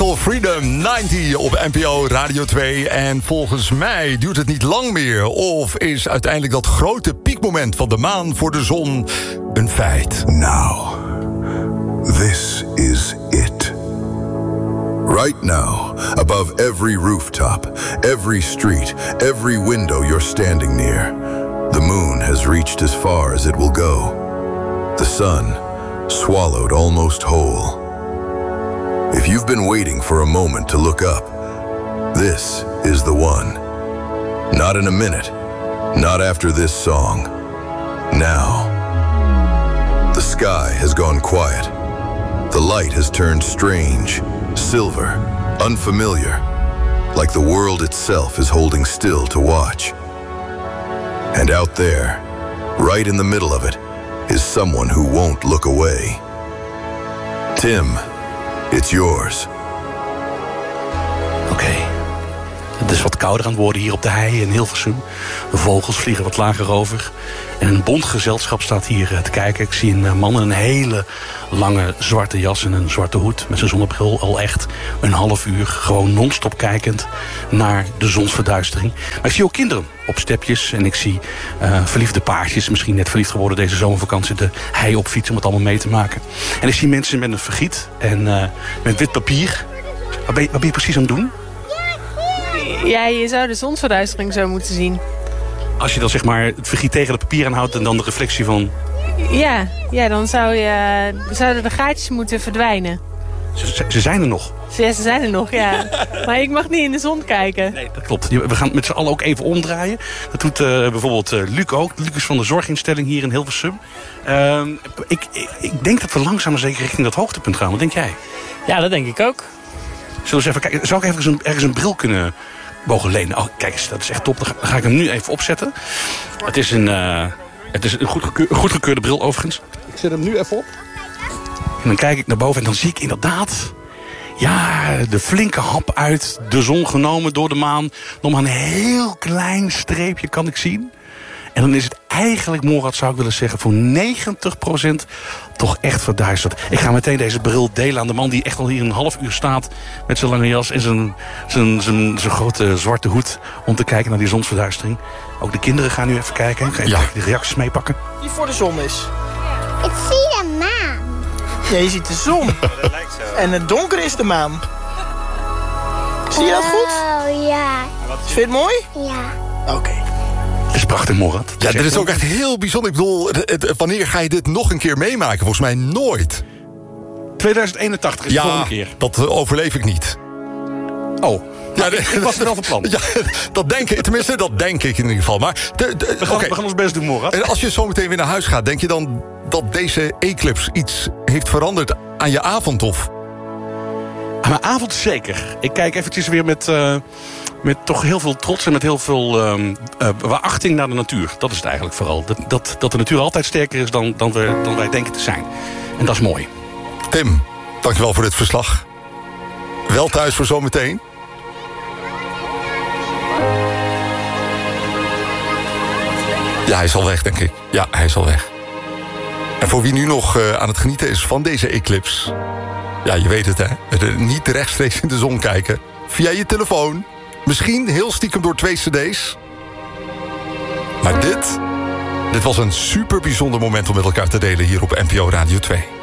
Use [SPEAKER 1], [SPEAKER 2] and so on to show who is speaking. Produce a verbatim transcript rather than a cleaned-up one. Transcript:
[SPEAKER 1] Total Freedom negentig op N P O Radio twee. En volgens mij duurt het niet lang meer. Of is uiteindelijk dat grote piekmoment van de maan voor de zon een feit?
[SPEAKER 2] Now, this is it. Right now, above every rooftop, every street, every window you're standing near, the moon has reached as far as it will go. The sun, swallowed almost whole. If you've been waiting for a moment to look up, this is the one. Not in a minute, not after this song. Now. The sky has gone quiet. The light has turned strange, silver, unfamiliar, like the world itself is holding still to watch. And out there, right in the middle of it, is someone who won't look away. Tim, it's yours.
[SPEAKER 3] Oké. Okay. Het is wat kouder aan het worden hier op de hei in Hilversum. De vogels vliegen wat lager over. En een bont gezelschap staat hier te kijken. Ik zie een man in een hele lange zwarte jas en een zwarte hoed. Met zijn zonnebril al echt een half uur gewoon non-stop kijkend naar de zonsverduistering. Maar ik zie ook kinderen op stepjes. En ik zie uh, verliefde paartjes. Misschien net verliefd geworden deze zomervakantie. De hei op fietsen om het allemaal mee te maken. En ik zie mensen met een vergiet en uh, met wit papier. Wat ben, je, wat ben je precies aan het doen?
[SPEAKER 4] Ja, je zou de zonsverduistering zo moeten zien.
[SPEAKER 3] Als je dan zeg maar het vergiet tegen het papier aanhoudt en dan de reflectie van...
[SPEAKER 4] Ja, ja dan zou je, zouden de gaatjes moeten verdwijnen.
[SPEAKER 3] Ze, ze zijn er nog.
[SPEAKER 4] Ja, ze zijn er nog, ja. Maar ik mag niet in de zon kijken.
[SPEAKER 3] Nee, dat klopt. We gaan met z'n allen ook even omdraaien. Dat doet uh, bijvoorbeeld uh, Luc ook. Luc is van de zorginstelling hier in Hilversum. Uh, ik, ik, ik denk dat we langzaam maar zeker richting dat hoogtepunt gaan. Wat denk jij?
[SPEAKER 5] Ja, dat denk ik ook.
[SPEAKER 3] Zullen we eens even kijken? Zou ik ergens een, ergens een bril kunnen mogen lenen? Oh, kijk eens, dat is echt top. Dan ga, dan ga ik hem nu even opzetten. Het is een, uh, het is een goedgekeurde, goedgekeurde bril overigens. Ik zet hem nu even op. En dan kijk ik naar boven en dan zie ik inderdaad... Ja, de flinke hap uit de zon genomen door de maan. Nog maar een heel klein streepje kan ik zien. En dan is het eigenlijk, Morad, zou ik willen zeggen... voor negentig procent toch echt verduisterd. Ik ga meteen deze bril delen aan de man die echt al hier een half uur staat... met zijn lange jas en zijn, zijn, zijn, zijn grote zwarte hoed... om te kijken naar die zonsverduistering. Ook de kinderen gaan nu even kijken. Ik ga even
[SPEAKER 1] ja.
[SPEAKER 3] de reacties meepakken.
[SPEAKER 6] Die voor de zon is.
[SPEAKER 7] Ik zie de maan.
[SPEAKER 6] Ja, je ziet de zon.
[SPEAKER 5] Dat lijkt zo.
[SPEAKER 6] En het donker is de maan. Zie je dat goed?
[SPEAKER 7] Oh, ja.
[SPEAKER 6] Vind je het mooi?
[SPEAKER 7] Ja.
[SPEAKER 6] Oké. Okay.
[SPEAKER 3] Het is prachtig, Morad.
[SPEAKER 1] Ja, dit is ook echt heel bijzonder. Ik bedoel, het, het, wanneer ga je dit nog een keer meemaken? Volgens mij nooit.
[SPEAKER 3] tweeduizend eenentachtig is
[SPEAKER 1] ja,
[SPEAKER 3] de volgende keer.
[SPEAKER 1] dat uh, overleef ik niet.
[SPEAKER 3] Oh, ja, ik, ik was er wel van plan.
[SPEAKER 1] Ja, dat denk ik, tenminste, dat denk ik in ieder geval. Maar de, de,
[SPEAKER 3] we, gaan,
[SPEAKER 1] okay.
[SPEAKER 3] we gaan ons best doen, Morad.
[SPEAKER 1] En als je zo meteen weer naar huis gaat, denk je dan dat deze eclipse iets heeft veranderd aan je avond? Of?
[SPEAKER 3] Aan mijn avond zeker. Ik kijk eventjes weer met, uh, met toch heel veel trots en met heel veel uh, uh, waarachting naar de natuur. Dat is het eigenlijk vooral. Dat, dat, dat de natuur altijd sterker is dan, dan, we, dan wij denken te zijn. En dat is mooi.
[SPEAKER 1] Tim, dankjewel voor dit verslag. Wel thuis voor zometeen. Ja, hij is al weg, denk ik. Ja, hij is al weg. En voor wie nu nog uh, aan het genieten is van deze eclipse... Ja, je weet het, hè. Niet rechtstreeks in de zon kijken. Via je telefoon. Misschien heel stiekem door twee cd's. Maar dit... Dit was een super bijzonder moment om met elkaar te delen hier op N P O Radio twee.